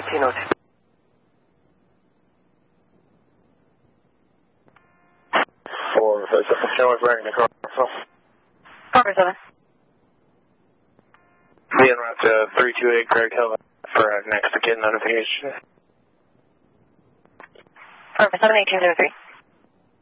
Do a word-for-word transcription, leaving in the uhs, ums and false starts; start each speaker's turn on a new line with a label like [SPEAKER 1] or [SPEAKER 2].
[SPEAKER 1] eighteen oh two.
[SPEAKER 2] four five seven, show us wearing the car.
[SPEAKER 3] four five seven.
[SPEAKER 2] Be en route to three two eight Craig Hill for uh, next to kid notification.
[SPEAKER 3] four five seven, eighteen oh three.